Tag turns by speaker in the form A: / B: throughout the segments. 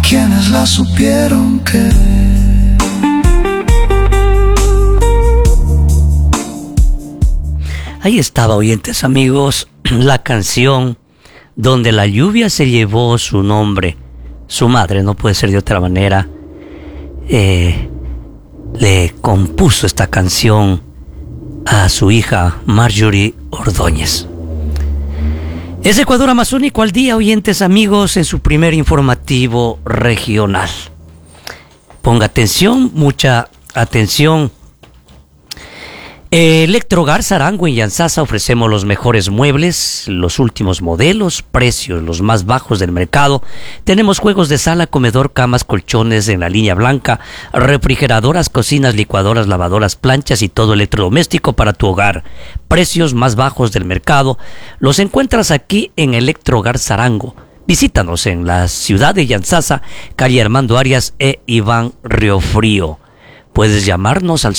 A: quienes la supieron querer.
B: Ahí estaba, oyentes amigos, la canción Donde la lluvia se llevó su nombre. Su madre, no puede ser de otra manera, le compuso esta canción a su hija Marjorie Ordóñez. Es Ecuador Amazónico al día, oyentes amigos, en su primer informativo regional. Ponga atención, mucha atención. Electrogar Sarango en Yantzaza ofrecemos los mejores muebles, los últimos modelos, precios los más bajos del mercado. Tenemos juegos de sala, comedor, camas, colchones en la línea blanca, refrigeradoras, cocinas, licuadoras, lavadoras, planchas y todo electrodoméstico para tu hogar. Precios más bajos del mercado los encuentras aquí en Electrogar Sarango. Visítanos en la ciudad de Yantzaza, calle Armando Arias e Iván Riofrío. Puedes llamarnos al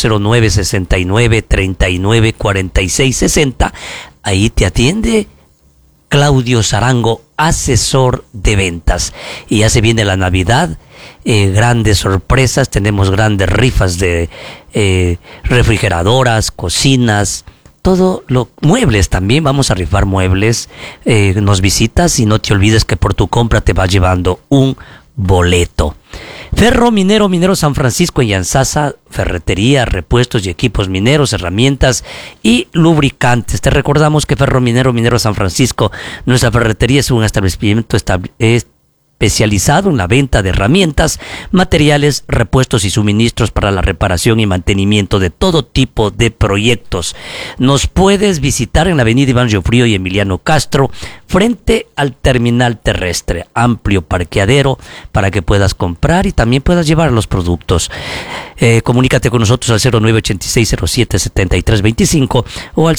B: 0969-394660. Ahí te atiende Claudio Sarango, asesor de ventas. Y ya se viene la Navidad, grandes sorpresas, tenemos grandes rifas de refrigeradoras, cocinas, todo lo muebles también, vamos a rifar muebles. Nos visitas y no te olvides que por tu compra te vas llevando un boleto. Ferro Minero, Minero San Francisco en Yantzaza, ferretería, repuestos y equipos mineros, herramientas y lubricantes. Te recordamos que Ferro Minero, Minero San Francisco, nuestra ferretería es un establecimiento especializado en la venta de herramientas, materiales, repuestos y suministros para la reparación y mantenimiento de todo tipo de proyectos. Nos puedes visitar en la avenida Iván Riofrío y Emiliano Castro, frente al terminal terrestre. Amplio parqueadero para que puedas comprar y también puedas llevar los productos. Comunícate con nosotros al 0986-07-7325 o al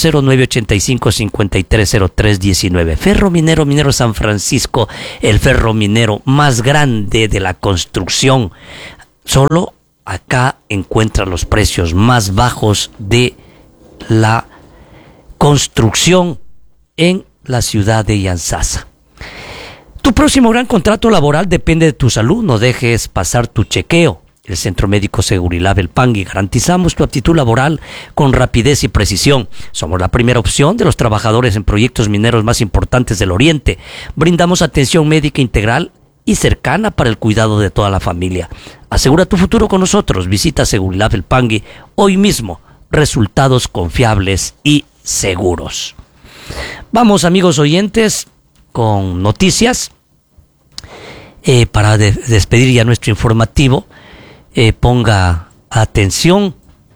B: 0985-530319. Ferro Minero, Minero San Francisco, el ferro minero más grande de la construcción. Solo acá encuentras los precios más bajos de la construcción en la ciudad de Yantzaza. Tu próximo gran contrato laboral depende de tu salud. No dejes pasar tu chequeo. El Centro Médico Segurilab El Pangui. Garantizamos tu aptitud laboral con rapidez y precisión. Somos la primera opción de los trabajadores en proyectos mineros más importantes del Oriente. Brindamos atención médica integral y cercana para el cuidado de toda la familia. Asegura tu futuro con nosotros. Visita Segurilab El Pangui hoy mismo. Resultados confiables y seguros. Vamos, amigos oyentes, con noticias. Para despedir ya nuestro informativo, ponga atención,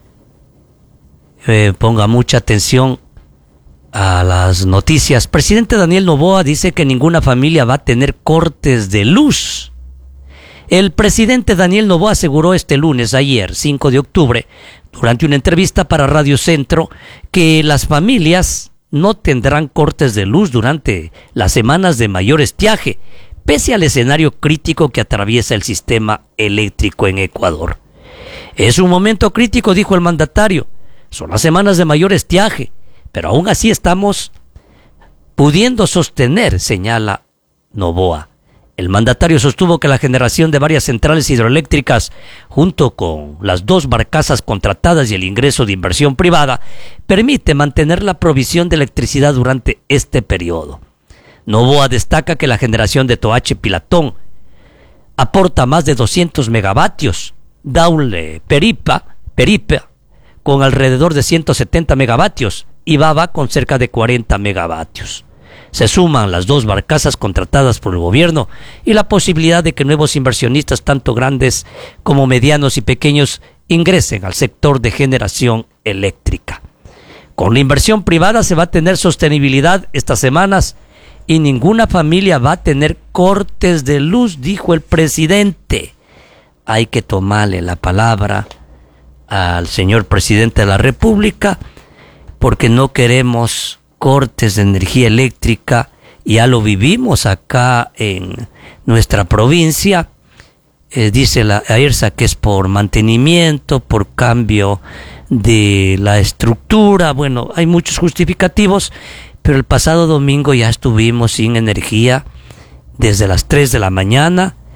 B: ponga mucha atención a las noticias. Presidente Daniel Noboa dice que ninguna familia va a tener cortes de luz. El presidente Daniel Noboa aseguró este lunes, ayer, 5 de octubre, durante una entrevista para Radio Centro, que las familias no tendrán cortes de luz durante las semanas de mayor estiaje, pese al escenario crítico que atraviesa el sistema eléctrico en Ecuador. Es un momento crítico, dijo el mandatario. Son las semanas de mayor estiaje, pero aún así estamos pudiendo sostener, señala Noboa. El mandatario sostuvo que la generación de varias centrales hidroeléctricas, junto con las 2 barcazas contratadas y el ingreso de inversión privada, permite mantener la provisión de electricidad durante este periodo. Noboa destaca que la generación de Toache Pilatón aporta más de 200 megavatios, Daule Peripa con alrededor de 170 megavatios y Baba con cerca de 40 megavatios. Se suman las 2 barcazas contratadas por el gobierno y la posibilidad de que nuevos inversionistas, tanto grandes como medianos y pequeños, ingresen al sector de generación eléctrica. Con la inversión privada se va a tener sostenibilidad estas semanas y ninguna familia va a tener cortes de luz, dijo el presidente. Hay que tomarle la palabra al señor presidente de la República, porque no queremos cortes de energía eléctrica. Ya lo vivimos acá en nuestra provincia. Dice la AERSA que es por mantenimiento, por cambio de la estructura. Bueno, hay muchos justificativos, pero el pasado domingo ya estuvimos sin energía desde las 3 de la mañana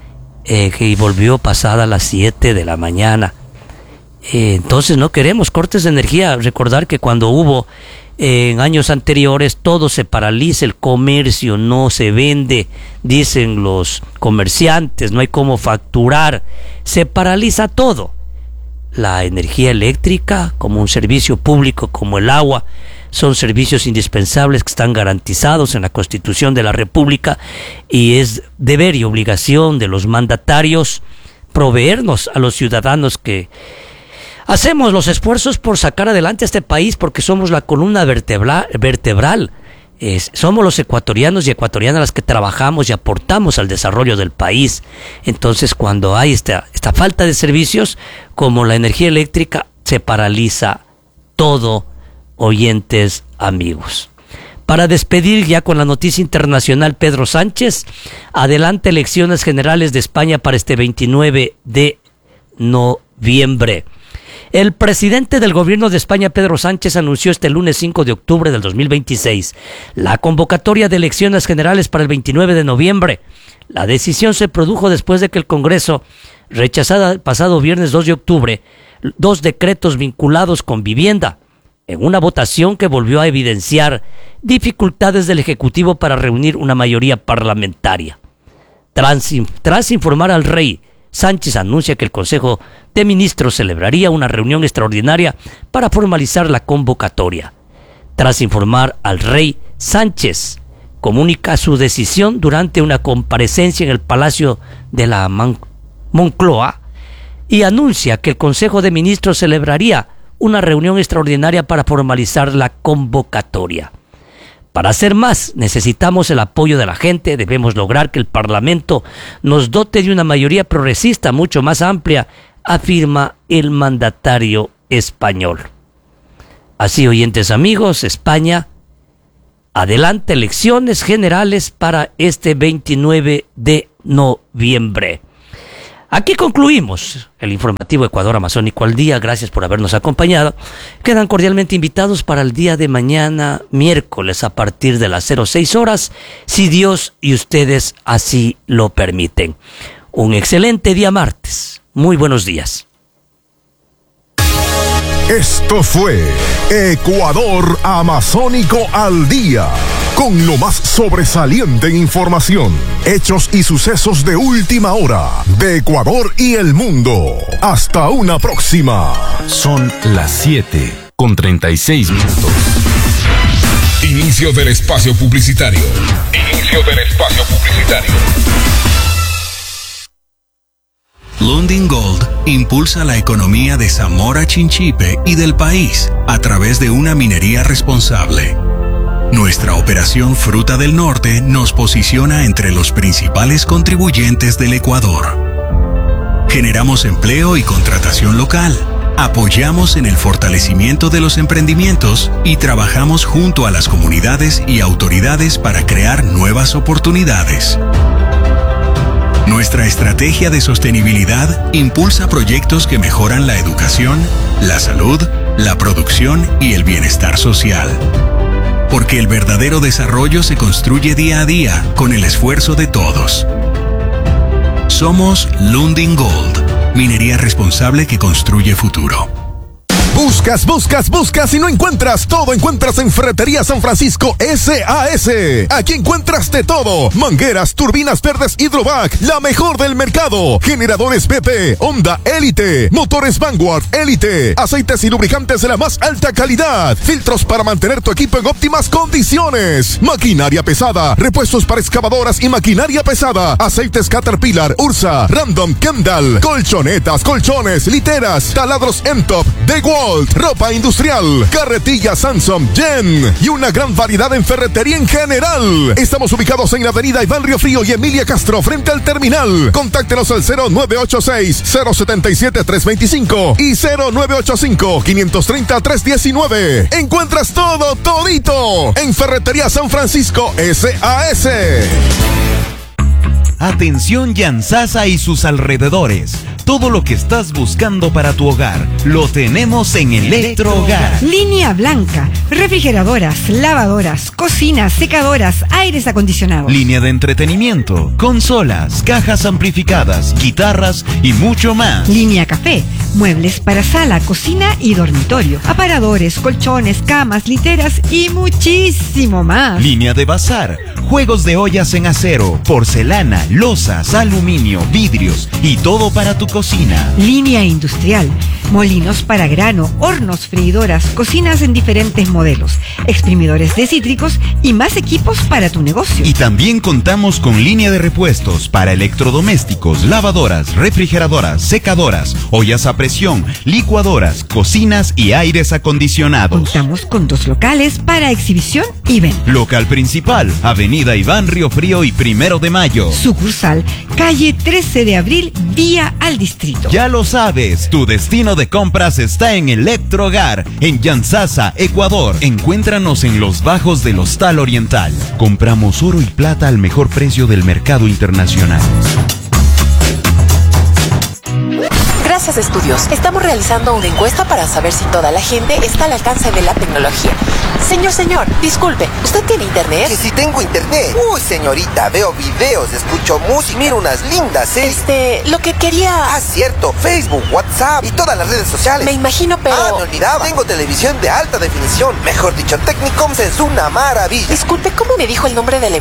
B: que volvió pasada las 7 de la mañana. Entonces no queremos cortes de energía. Recordar que cuando hubo en años anteriores todo se paraliza, el comercio no se vende, dicen los comerciantes, no hay cómo facturar, se paraliza todo. La energía eléctrica, como un servicio público como el agua, son servicios indispensables que están garantizados en la Constitución de la República, y es deber y obligación de los mandatarios proveernos a los ciudadanos que hacemos los esfuerzos por sacar adelante a este país, porque somos la columna vertebral. Somos los ecuatorianos y ecuatorianas las que trabajamos y aportamos al desarrollo del país. Entonces, cuando hay esta falta de servicios como la energía eléctrica, se paraliza todo, oyentes, amigos. Para despedir ya con la noticia internacional, Pedro Sánchez adelanta elecciones generales de España para este 29 de noviembre. El presidente del gobierno de España, Pedro Sánchez, anunció este lunes 5 de octubre del 2026 la convocatoria de elecciones generales para el 29 de noviembre. La decisión se produjo después de que el Congreso rechazara el pasado viernes 2 de octubre 2 decretos vinculados con vivienda, en una votación que volvió a evidenciar dificultades del Ejecutivo para reunir una mayoría parlamentaria. Tras informar al rey, Sánchez anuncia que el Consejo de Ministros celebraría una reunión extraordinaria para formalizar la convocatoria. Tras informar al rey, Sánchez comunica su decisión durante una comparecencia en el Palacio de la Moncloa y anuncia que el Consejo de Ministros celebraría una reunión extraordinaria para formalizar la convocatoria. Para hacer más, necesitamos el apoyo de la gente. Debemos lograr que el Parlamento nos dote de una mayoría progresista mucho más amplia, afirma el mandatario español. Así, oyentes amigos, España adelanta elecciones generales para este 29 de noviembre. Aquí concluimos el informativo Ecuador Amazónico al Día. Gracias por habernos acompañado. Quedan cordialmente invitados para el día de mañana, miércoles, a partir de las 06 horas, si Dios y ustedes así lo permiten. Un excelente día martes. Muy buenos días.
C: Esto fue Ecuador Amazónico al Día, con lo más sobresaliente en información, hechos y sucesos de última hora de Ecuador y el mundo. Hasta una próxima.
D: Son las 7:36.
C: Inicio del espacio publicitario.
E: Lundin Gold impulsa la economía de Zamora Chinchipe y del país a través de una minería responsable. Nuestra operación Fruta del Norte nos posiciona entre los principales contribuyentes del Ecuador. Generamos empleo y contratación local, apoyamos en el fortalecimiento de los emprendimientos y trabajamos junto a las comunidades y autoridades para crear nuevas oportunidades. Nuestra estrategia de sostenibilidad impulsa proyectos que mejoran la educación, la salud, la producción y el bienestar social. Porque el verdadero desarrollo se construye día a día con el esfuerzo de todos. Somos Lundin Gold, minería responsable que construye futuro.
C: Buscas y no encuentras. Todo encuentras en Ferretería San Francisco SAS. Aquí encuentras de todo: mangueras, turbinas verdes Hydrovac, la mejor del mercado; generadores BP, Honda Elite, motores Vanguard Elite, aceites y lubricantes de la más alta calidad, filtros para mantener tu equipo en óptimas condiciones, maquinaria pesada, repuestos para excavadoras y maquinaria pesada, aceites Caterpillar, Ursa, Random, Kendall, colchonetas, colchones, literas, taladros M-Top, DeWalt, ropa industrial, carretillas Samsung, Jen y una gran variedad en ferretería en general. Estamos ubicados en la avenida Iván Riofrío y Emilia Castro, frente al terminal. Contáctenos al 0986-077-325 y 0985-530-319. Encuentras todo, todito, en Ferretería San Francisco SAS.
F: Atención Yansasa y sus alrededores.
D: Todo lo que estás buscando para tu hogar, lo tenemos en Electrohogar.
F: Línea blanca, refrigeradoras, lavadoras, cocinas, secadoras, aires acondicionados.
D: Línea de entretenimiento, consolas, cajas amplificadas, guitarras y mucho más.
F: Línea café, muebles para sala, cocina y dormitorio, aparadores, colchones, camas, literas y muchísimo más.
D: Línea de bazar, juegos de ollas en acero, porcelana, losas, aluminio, vidrios y todo para tu cocina.
F: Línea industrial, molinos para grano, hornos, freidoras, cocinas en diferentes modelos, exprimidores de cítricos y más equipos para tu negocio.
D: Y también contamos con línea de repuestos para electrodomésticos, lavadoras, refrigeradoras, secadoras, ollas a presión, licuadoras, cocinas y aires acondicionados.
F: Contamos con 2 locales para exhibición y venta.
D: Local principal, Avenida Iván Río Frío y 1 de Mayo.
F: Sucursal, calle 13 de abril, vía al distrito.
D: Ya lo sabes, tu destino de compras está en Electrohogar, en Yanzasa, Ecuador. Encuéntranos en los bajos del Hostal Oriental. Compramos oro y plata al mejor precio del mercado internacional.
G: Gracias, Estudios. Estamos realizando una encuesta para saber si toda la gente está al alcance de la tecnología. Señor, disculpe, ¿usted tiene internet?
H: Que si tengo internet. Uy, señorita, veo videos, escucho música, miro unas lindas series.
G: Lo que quería...
H: Ah, cierto, Facebook, WhatsApp y todas las redes sociales.
G: Me imagino, pero...
H: Ah, me olvidaba. Tengo televisión de alta definición. Mejor dicho, Technicoms es una maravilla.
G: Disculpe, ¿cómo me dijo el nombre de la